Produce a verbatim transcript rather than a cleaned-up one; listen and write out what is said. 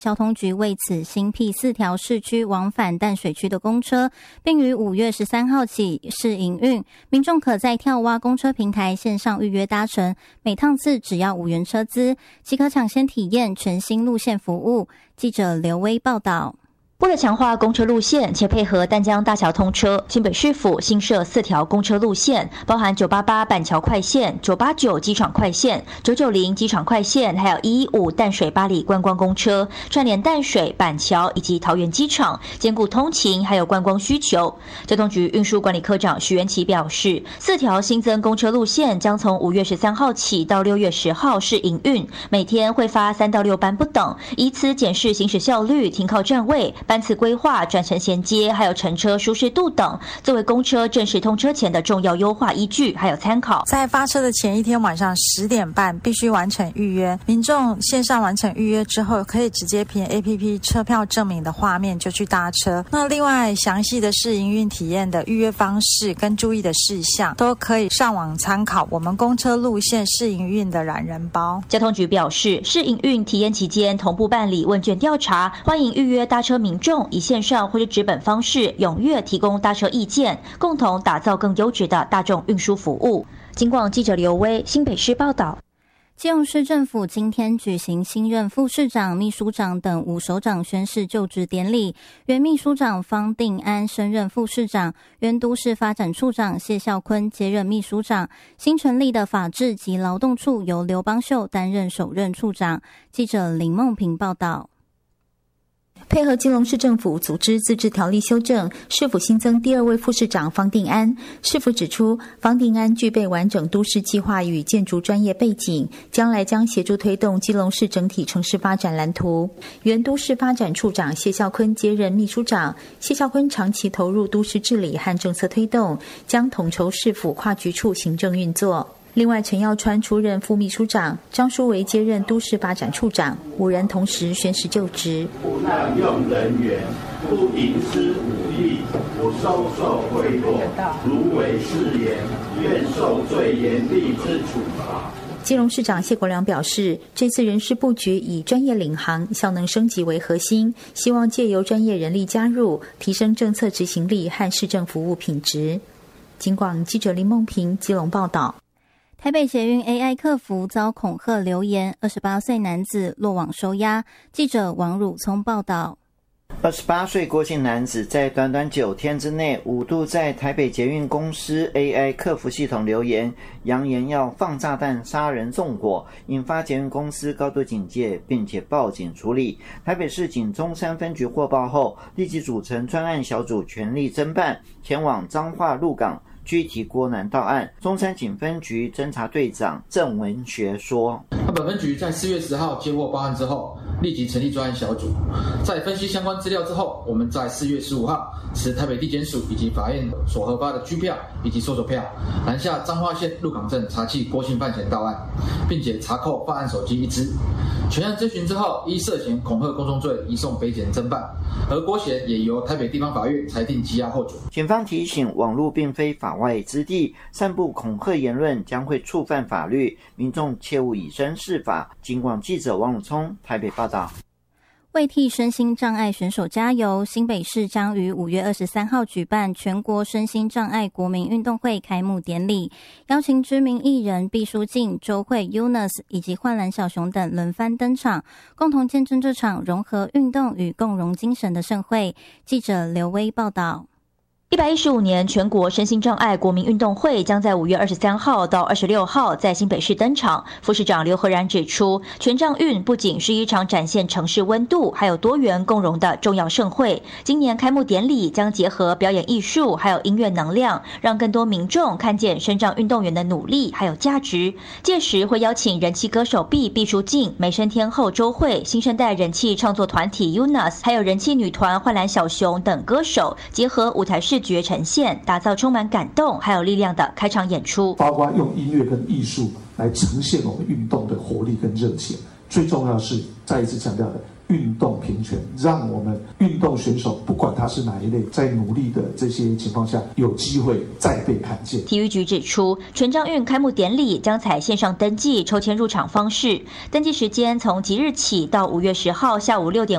交通局为此新辟四条市区往返淡水区的公车，并于五月十三号起试营运，民众可在跳蛙公车平台线上预约搭乘，每趟次只要五元车资，即可抢先体验全新路线服务。记者刘威报道。 为了强化公车路线，且配合淡江大桥通车，新北市府新设四条公车路线，包含九八八板桥快线、九八九机场快线、九九零机场快线，还有一一五淡水八里观光公车，串联淡水、板桥以及桃园机场，兼顾通勤还有观光需求。交通局运输管理科长许元琪表示，四条新增公车路线将从五月十三号起到六月十号试营运，每天会发三到六班不等，以此检视行驶效率、停靠站位、班次规划、转乘衔接，还有乘车舒适度等，作为公车正式通车前的重要优化依据，还有参考。 在发车的前一天晚上十点半必须完成预约，民众线上完成预约之后，可以直接凭 A P P 车票证明的画面就去搭车。那另外详细的试营运体验的预约方式跟注意的事项，都可以上网参考我们公车路线试营运的懒人包。 交通局表示，试营运体验期间同步办理问卷调查，欢迎预约搭车民众以线上或是纸本方式踊跃提供搭车意见，共同打造更优质的大众运输服务。警广记者刘威新北市报道。 基隆市政府今天举行新任副市长、秘书长等五首长宣誓就职典礼，原秘书长方定安升任副市长，原都市发展处长谢孝坤接任秘书长，新成立的法制及劳动处由刘邦秀担任首任处长。记者林梦平报道。 配合基隆市政府组织自治条例修正，市府新增第二位副市长方定安。市府指出，方定安具备完整都市计划与建筑专业背景，将来将协助推动基隆市整体城市发展蓝图。原都市发展处长谢孝坤接任秘书长。谢孝坤长期投入都市治理和政策推动，将统筹市府跨局处行政运作。另外，陈耀川出任副秘书长，张书维接任都市发展处长，五人同时宣誓就职。 不滥用人员，不营私舞弊，不收受贿赂，如违誓言，愿受最严厉之处罚。 基隆市长谢国良表示，这次人事布局以专业领航、效能升级为核心，希望借由专业人力加入，提升政策执行力和市政服务品质。警广记者林梦平基隆报道。 台北捷运 A I 客服遭恐吓留言，二十八岁男子落网收押。记者王汝聪报道。 二十八岁郭姓男子在短短九天之内五度在台北捷运公司 A I 客服系统留言，扬言要放炸弹杀人纵火，引发捷运公司高度警戒，并且报警处理。台北市警中山分局获报后，立即组成专案小组全力侦办，前往彰化鹿港拘提郭男到案。中山警分局侦查队长郑文学说， 本分局在四月十号接获报案之后，立即成立专案小组，在分析相关资料之后，我们在四月十五号持台北地检署以及法院所核发的拘票以及搜索票，南下彰化县鹿港镇查缉郭姓犯嫌到案，并且查扣犯案手机一支。全案侦讯之后，依涉嫌恐吓公众罪移送北检侦办，而郭嫌也由台北地方法院裁定羁押获准。 警方提醒，网络并非法外之地，散布恐吓言论将会触犯法律，民众切勿以身试法。警广记者王汝聪台北报道。 为替身心障碍选手加油，新北市将于五月二十三号举办全国身心障碍国民运动会开幕典礼，邀请知名艺人毕书尽、周慧、Eunice 以及幻蓝小熊等轮番登场，共同见证这场融合运动与共融精神的盛会。记者刘威报道。 一百一十五年全国身心障碍国民运动会将在五月二十三号到二十六号在新北市登场。副市长刘和然指出，全障运不仅是一场展现城市温度还有多元共融的重要盛会，今年开幕典礼将结合表演艺术还有音乐能量，让更多民众看见身障运动员的努力还有价值。届时会邀请人气歌手毕毕书尽、美声天后周慧、新生代人气创作团体 Eunice 还有人气女团幻蓝小熊等歌手，结合舞台视觉呈现，打造充满感动还有力量的开场演出， 包括用音乐跟艺术来呈现我们运动的活力跟热情。最重要的是再一次强调的运动平权，让我们运动选手不管他是哪一类，在努力的这些情况下有机会再被看见。 体育局指出，全障运开幕典礼将采线上登记抽签入场方式，登记时间从即日起到五月十号下午六点